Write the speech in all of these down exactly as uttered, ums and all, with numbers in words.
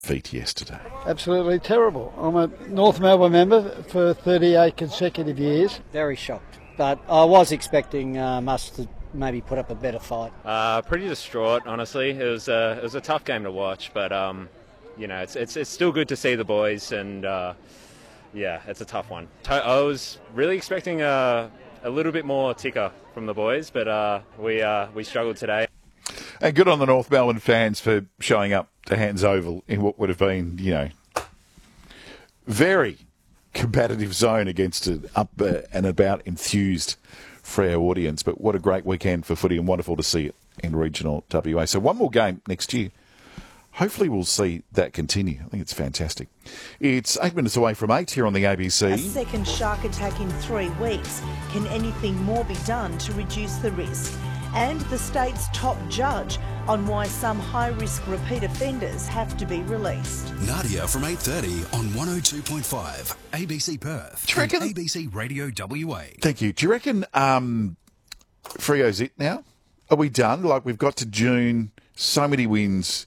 feat yesterday. Absolutely terrible. I'm a North Melbourne member for thirty-eight consecutive years. Very shocked, but I was expecting um, us to maybe put up a better fight. Uh, pretty distraught, honestly. It was a it was a tough game to watch, but um, you know, it's it's it's still good to see the boys, and uh, yeah, it's a tough one. I was really expecting a a little bit more ticker from the boys, but uh, we uh, we struggled today. And good on the North Melbourne fans for showing up to Hands Oval in what would have been, you know, very competitive zone against an up uh, and about enthused Freo audience. But what a great weekend for footy, and wonderful to see it in regional W A. So one more game next year. Hopefully we'll see that continue. I think it's fantastic. It's eight minutes away from eight here on the A B C. A second shark attack in three weeks. Can anything more be done to reduce the risk? And the state's top judge on why some high-risk repeat offenders have to be released. Nadia from eight thirty on one oh two point five A B C Perth and A B C Radio W A. Thank you. Do you reckon um, Freo's it now? Are we done? Like, we've got to June, so many wins,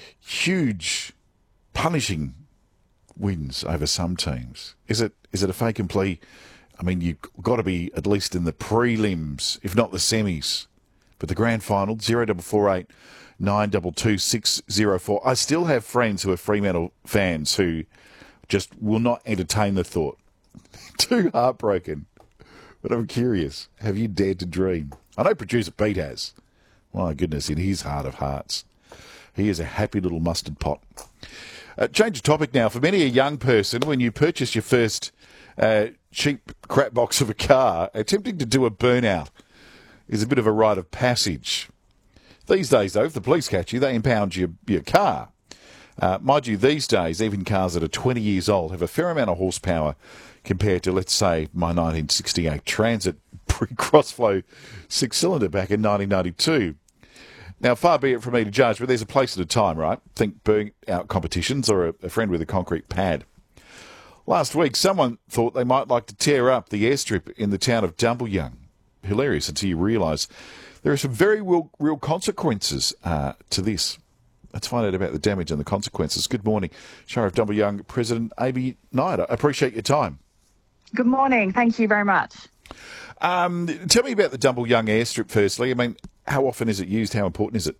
huge, punishing wins over some teams. Is it is it a fake and plea? I mean, you've got to be at least in the prelims, if not the semis. But the grand final, zero double four eight nine double two six zero four. I still have friends who are Fremantle fans who just will not entertain the thought. Too heartbroken. But I'm curious, have you dared to dream? I know producer Pete has. My goodness, in his heart of hearts. He is a happy little mustard pot. Uh, change of topic now. For many a young person, when you purchase your first uh, cheap crap box of a car, attempting to do a burnout is a bit of a rite of passage. These days, though, if the police catch you, they impound your, your car. Uh, mind you, these days, even cars that are twenty years old have a fair amount of horsepower compared to, let's say, my nineteen sixty-eight Transit pre-crossflow six-cylinder back in nineteen ninety-two. Now, far be it from me to judge, but there's a place at a time, right? Think burnout competitions or a, a friend with a concrete pad. Last week, someone thought they might like to tear up the airstrip in the town of Dumbleyung. Hilarious until you realise there are some very real, real consequences uh, to this. Let's find out about the damage and the consequences. Good morning, Sheriff Dumbleyung President Amy Knight. I appreciate your time. Good morning. Thank you very much. Um, tell me about the Dumbleyung airstrip firstly. I mean, how often is it used? How important is it?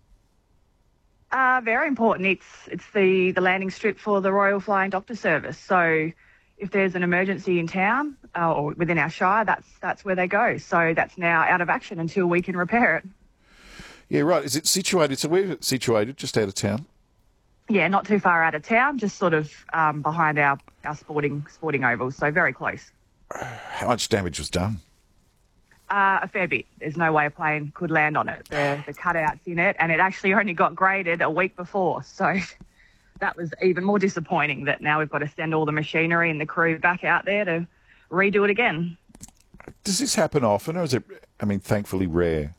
Uh, very important. It's it's the, the landing strip for the Royal Flying Doctor Service. So if there's an emergency in town uh, or within our shire, that's that's where they go. So that's now out of action until we can repair it. Yeah, right. Is it situated? So where is it situated? Just out of town? Yeah, not too far out of town, just sort of um, behind our, our sporting sporting oval, so very close. How much damage was done? Uh, a fair bit. There's no way a plane could land on it. The, the cutouts in it, and it actually only got graded a week before. So that was even more disappointing that now we've got to send all the machinery and the crew back out there to redo it again. Does this happen often, or is it, I mean, thankfully rare?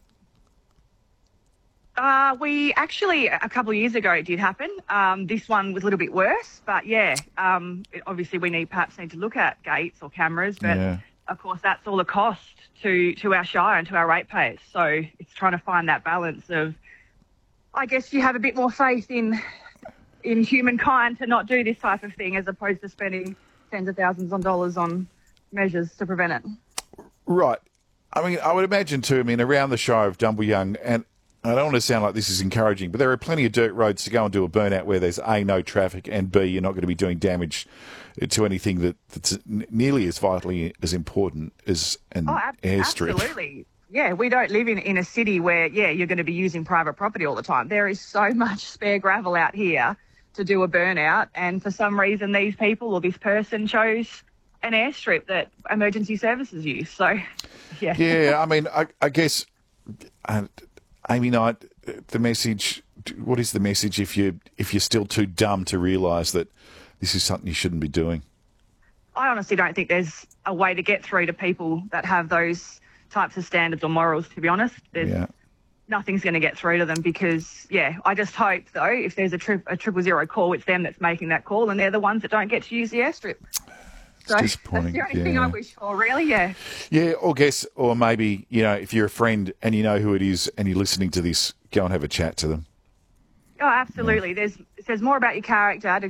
Uh, we actually, a couple of years ago it did happen. Um, this one was a little bit worse, but yeah, um, it, obviously we need perhaps need to look at gates or cameras, but Yeah. of course that's all a cost to, to our shire and to our ratepayers. So it's trying to find that balance of, I guess you have a bit more faith in in humankind to not do this type of thing as opposed to spending tens of thousands of dollars on measures to prevent it. Right. I mean, I would imagine too, I mean, around the Shire of Dumbleyung, and I don't want to sound like this is encouraging, but there are plenty of dirt roads to go and do a burnout where there's A, no traffic, and B, you're not going to be doing damage to anything that, that's nearly as vitally as important as an Oh, ab- airstrip. absolutely. Yeah, we don't live in, in a city where, yeah, you're going to be using private property all the time. There is so much spare gravel out here to do a burnout, and for some reason these people or this person chose an airstrip that emergency services use. So, yeah. Yeah, I mean, I, I guess, uh, Amy Knight, the message, what is the message if, you, if you're still too dumb to realise that this is something you shouldn't be doing? I honestly don't think there's a way to get through to people that have those types of standards or morals, to be honest. There's, Yeah. Nothing's going to get through to them because, yeah, I just hope, though, if there's a, tri- a triple zero call, it's them that's making that call and they're the ones that don't get to use the airstrip. It's So disappointing. that's the only thing yeah. I wish for, really, yeah. Yeah, or guess, or maybe, you know, if you're a friend and you know who it is and you're listening to this, go and have a chat to them. Oh, absolutely. There's, it says more about your character to